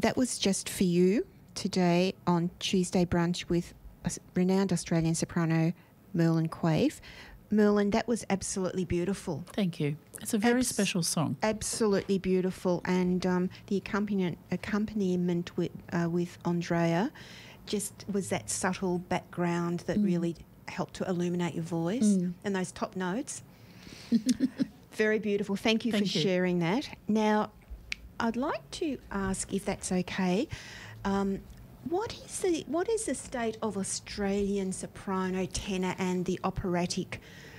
that was just for you today on Tuesday Brunch with a renowned Australian soprano, Merlin Quaife. Merlin, that was absolutely beautiful. Thank you. It's a very special song. Absolutely beautiful. And the accompaniment with Andrea just was that subtle background that really helped to illuminate your voice and those top notes. Very beautiful. Thank you for sharing that. Now, I'd like to ask, if that's okay, what is the state of Australian soprano, tenor and the operatic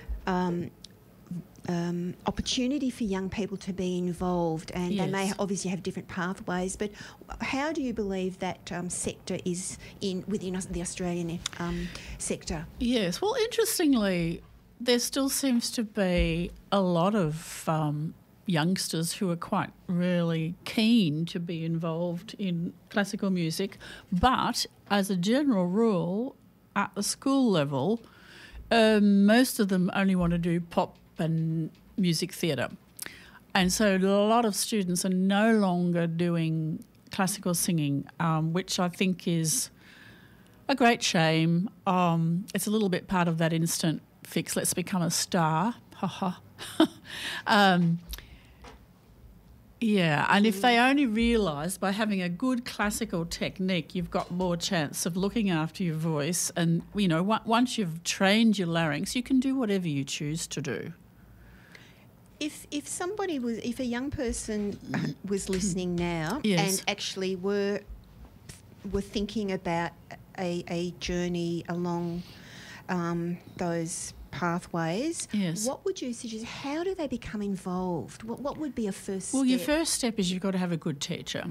opportunity for young people to be involved? And they may obviously have different pathways, but how do you believe that sector is within the Australian sector? Yes, well, interestingly, there still seems to be a lot of youngsters who are quite really keen to be involved in classical music, but as a general rule, at the school level, most of them only want to do pop and music theatre. And so a lot of students are no longer doing classical singing, which I think is a great shame. It's a little bit part of that instant fix, let's become a star. Yeah, and if they only realise by having a good classical technique, you've got more chance of looking after your voice, and, you know, once you've trained your larynx, you can do whatever you choose to do. If a young person was listening now and actually were thinking about a journey along those pathways, what would you suggest? How do they become involved? What would be a first step? Well, your first step is you've got to have a good teacher.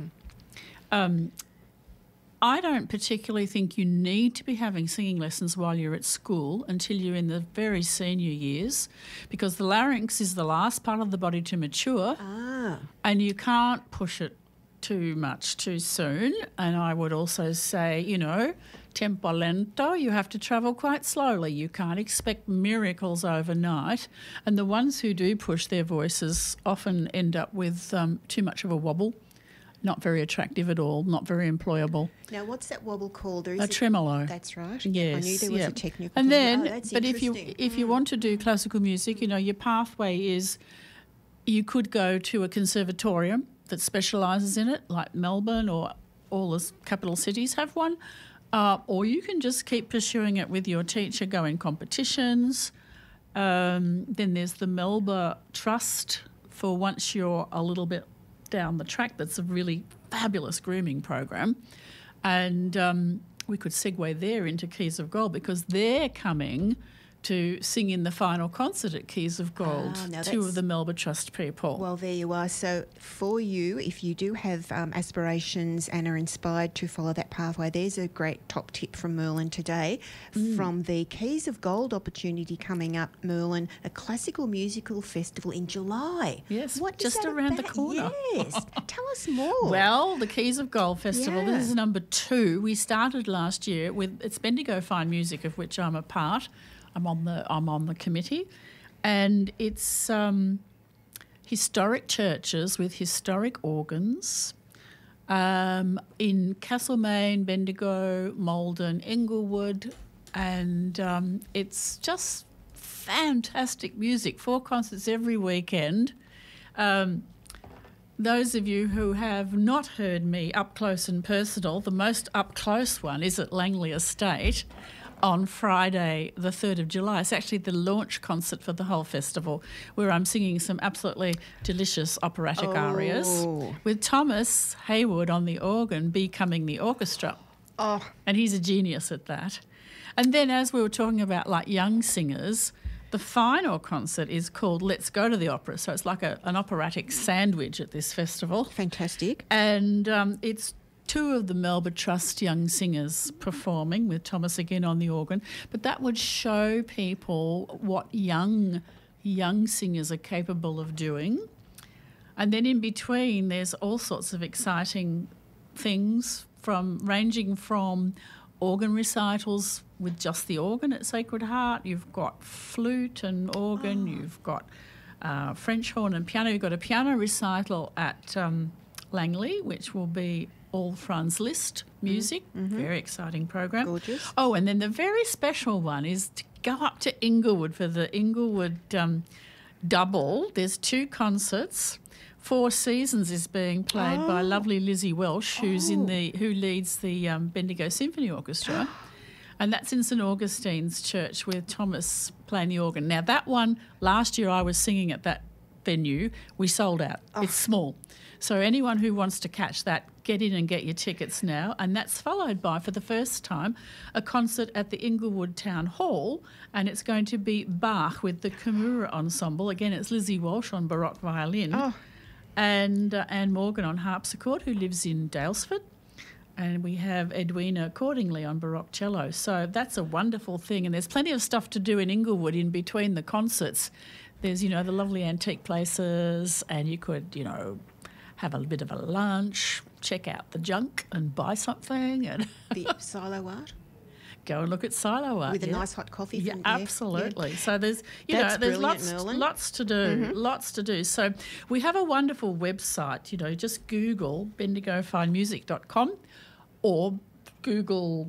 I don't particularly think you need to be having singing lessons while you're at school until you're in the very senior years, because the larynx is the last part of the body to mature and you can't push it too much too soon. And I would also say, you know, tempo lento, you have to travel quite slowly. You can't expect miracles overnight. And the ones who do push their voices often end up with too much of a wobble, not very attractive at all, not very employable. Now, what's that wobble called? A tremolo. That's right. Yes. I knew there was a technical. And then, but if you want to do classical music, you know, your pathway is you could go to a conservatorium that specialises in it, like Melbourne or all the capital cities have one, or you can just keep pursuing it with your teacher, go in competitions. Then there's the Melba Trust for once you're a little bit down the track. That's a really fabulous grooming program. And we could segue there into Keys of Gold, because they're coming to sing in the final concert at Keys of Gold, two of the Melba Trust people. Well, there you are. So for you, if you do have aspirations and are inspired to follow that pathway, there's a great top tip from Merlin today. From the Keys of Gold opportunity coming up, Merlin, a classical musical festival in July. Yes, what just around the corner. Yes, tell us more. Well, the Keys of Gold Festival, this is number 2. We started last year with, it's Bendigo Fine Music, of which I'm a part. I'm on the committee, and it's historic churches with historic organs in Castlemaine, Bendigo, Maldon, Inglewood, and it's just fantastic music. 4 concerts every weekend. Those of you who have not heard me up close and personal, the most up close one is at Langley Estate on Friday, the 3rd of July. It's actually the launch concert for the whole festival, where I'm singing some absolutely delicious operatic arias with Thomas Haywood on the organ becoming the orchestra. And he's a genius at that. And then, as we were talking about like young singers, the final concert is called Let's Go to the Opera. So it's like an operatic sandwich at this festival. Fantastic. And it's 2 of the Melba Trust young singers performing, with Thomas again on the organ. But that would show people what young singers are capable of doing. And then in between, there's all sorts of exciting things, ranging from organ recitals with just the organ at Sacred Heart. You've got flute and organ. You've got French horn and piano. You've got a piano recital at Langley, which will be all Franz Liszt music. Very exciting program. Gorgeous. Oh, and then the very special one is to go up to Inglewood for the Inglewood double. There's 2 concerts. Four Seasons is being played by lovely Lizzie Welsh, who leads the Bendigo Symphony Orchestra. And that's in St Augustine's Church with Thomas playing the organ. Now, that one, last year I was singing at that venue. We sold out. It's small. So anyone who wants to catch that, get in and get your tickets now. And that's followed by, for the first time, a concert at the Inglewood Town Hall. And it's going to be Bach with the Kimura Ensemble. Again, it's Lizzie Walsh on baroque violin. And Anne Morgan on harpsichord, who lives in Daylesford. And we have Edwina Cordingley on baroque cello. So that's a wonderful thing. And there's plenty of stuff to do in Inglewood in between the concerts. There's, the lovely antique places, and you could, have a bit of a lunch, check out the junk and buy something. And The silo art. Go and look at silo art. With a nice hot coffee. Yeah, from absolutely. Yeah. So there's, That's there's Merlin. lots to do, lots to do. So we have a wonderful website, just Google bendigofinemusic.com or Google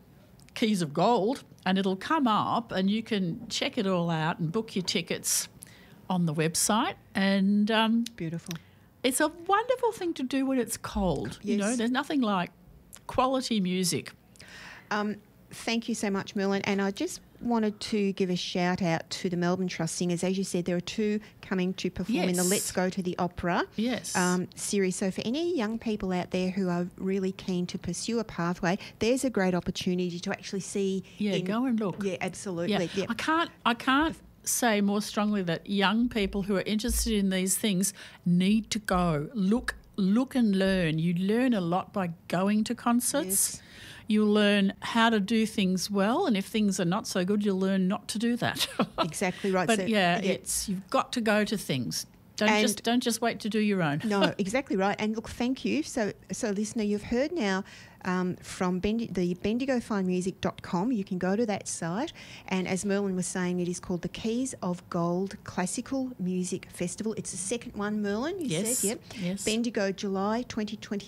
Keys of Gold and it'll come up and you can check it all out and book your tickets on the website. And Beautiful. It's a wonderful thing to do when it's cold. Yes. There's nothing like quality music. Thank you so much, Merlin. And I just wanted to give a shout out to the Melbourne Trust Singers. As you said, there are 2 coming to perform in the Let's Go to the Opera series. So for any young people out there who are really keen to pursue a pathway, there's a great opportunity to actually see. Yeah, go and look. Yeah, absolutely. Yeah. I can't say more strongly that young people who are interested in these things need to go. Look and learn. You learn a lot by going to concerts. Yes. You'll learn how to do things well, and if things are not so good, you'll learn not to do that. Exactly right. But So, you've got to go to things. Don't just wait to do your own. No, exactly right. And look, thank you. So listener, you've heard now from the bendigofinemusic.com. You can go to that site. And as Merlin was saying, it is called the Keys of Gold Classical Music Festival. It's the second one, Merlin, you said. Yep. Yes. Bendigo, July 2020.